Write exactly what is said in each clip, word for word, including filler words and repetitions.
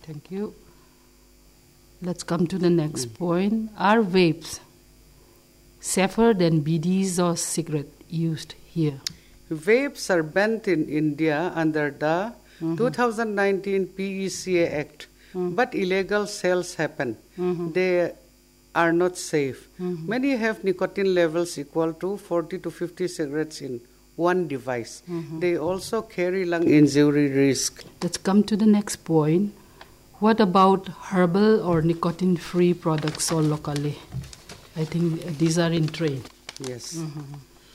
thank you. Let's come to the next mm. point. Are vapes safer than B Ds or cigarette used here? Vapes are banned in India under the mm-hmm. two thousand nineteen P E C A Act, mm-hmm. but illegal sales happen. Mm-hmm. They are not safe. Mm-hmm. Many have nicotine levels equal to forty to fifty cigarettes in one device. Mm-hmm. They also carry lung injury risk. Let's come to the next point. What about herbal or nicotine-free products sold locally? I think these are in trade. Yes. Mm-hmm.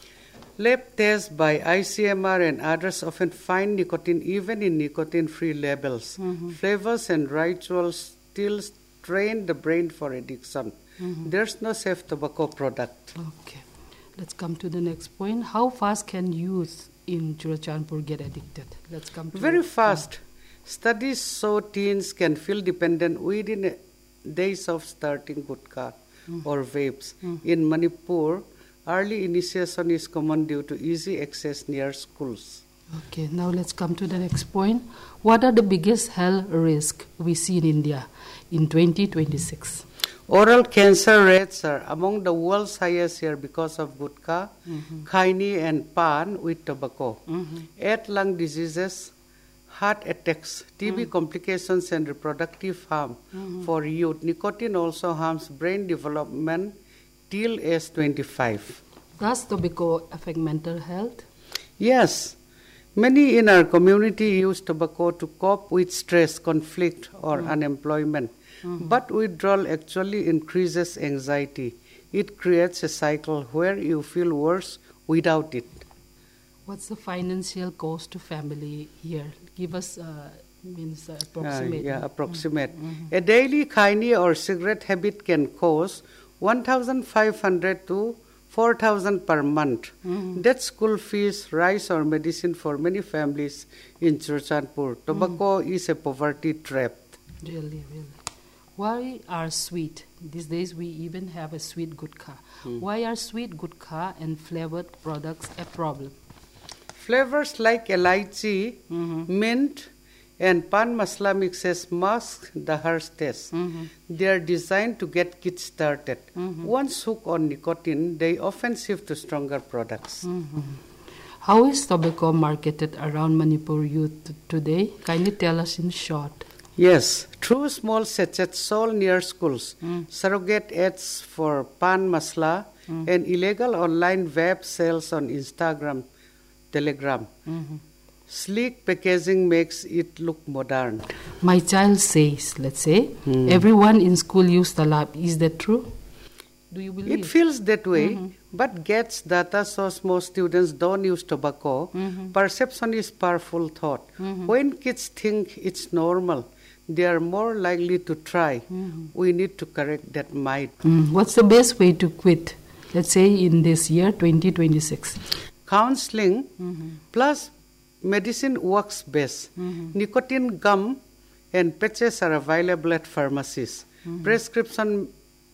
Lab tests by I C M R and others often find nicotine even in nicotine-free labels. Mm-hmm. Flavors and rituals still train the brain for addiction. Mm-hmm. There's no safe tobacco product. Okay. Let's come to the next point. How fast can youth in Churachandpur get addicted? Let's come to Very it. fast. Studies show teens can feel dependent within days of starting gutka mm. or vapes. Mm. In Manipur, early initiation is common due to easy access near schools. Okay, now let's come to the next point. What are the biggest health risks we see in India in twenty twenty-six? Oral cancer rates are among the world's highest here because of gutka, mm-hmm. khaini and pan with tobacco. Mm-hmm. Eight lung diseases, heart attacks, T B mm. complications and reproductive harm mm-hmm. for youth. Nicotine also harms brain development till age twenty-five. Does tobacco affect mental health? Yes. Many in our community use tobacco to cope with stress, conflict or mm. unemployment. Mm-hmm. But withdrawal actually increases anxiety. It creates a cycle where you feel worse without it. What's the financial cost to family here? Give us uh, means uh, approximate. Uh, yeah, approximate. Mm-hmm. A daily khaini or cigarette habit can cost one thousand five hundred to four thousand per month. Mm-hmm. That's school fees, rice or medicine for many families in Churachandpur. Tobacco mm-hmm. is a poverty trap. Really, really. Why are sweet? These days we even have a sweet gutka. Mm. Why are sweet gutka and flavored products a problem? Flavors like elaichi, mm-hmm. mint, and pan masala mixes mask the harsh taste. Mm-hmm. They are designed to get kids started. Mm-hmm. Once hooked on nicotine, they often shift to stronger products. Mm-hmm. How is tobacco marketed around Manipur youth t- today? Kindly tell us in short. Yes, through small sachets sold near schools, mm. surrogate ads for pan masala, mm. and illegal online vape sales on Instagram, Telegram. Mm-hmm. Sleek packaging makes it look modern. My child says, let's say, mm. everyone in school use talab. Is that true? Do you believe? It feels that way, mm-hmm. but Gates data shows most students don't use tobacco. Mm-hmm. Perception is powerful thought. Mm-hmm. When kids think it's normal, they are more likely to try. Mm-hmm. We need to correct that myth. Mm. What's the best way to quit, let's say in this year, twenty twenty-six? Counseling mm-hmm. plus medicine works best. Mm-hmm. Nicotine gum and patches are available at pharmacies. Mm-hmm. Prescription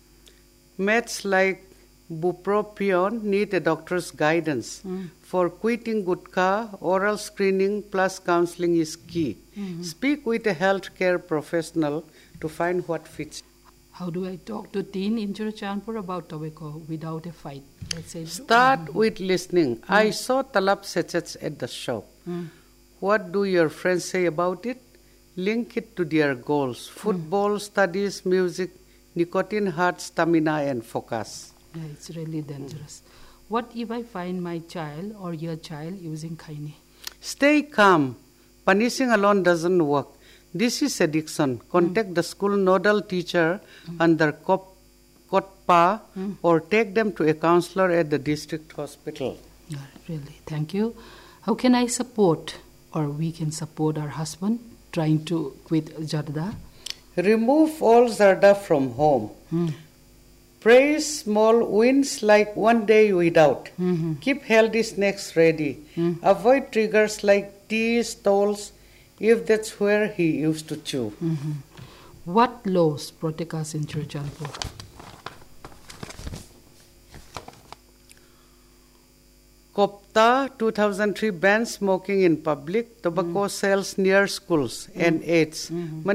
meds like bupropion need a doctor's guidance. Mm. For quitting gutka, oral screening plus counseling is key. Mm-hmm. Speak with a healthcare professional to find what fits. How do I talk to teen in Churachandpur about tobacco without a fight? Let's say. Start mm-hmm. with listening. Mm. I saw talab sachets at the shop. Mm. What do your friends say about it? Link it to their goals. Football, mm. studies, music, nicotine, heart, stamina, and focus. Yeah, it's really dangerous. Mm. What if I find my child or your child using khaini? Stay calm. Punishing alone doesn't work. This is addiction. Contact mm. the school nodal teacher mm. under Kop, Kotpa mm. or take them to a counselor at the district hospital. Yeah, really. Thank you. How can I support or we can support our husband trying to quit Zarda? Remove all Zarda from home. Mm. Praise small wins like one day without. Mm-hmm. Keep healthy snacks ready. Mm. Avoid triggers like tea stalls if that's where he used to chew. Mm-hmm. What laws protect us in Churachandpur? Kopta two thousand three bans smoking in public, tobacco mm. sales near schools, mm. and AIDS. Mm-hmm.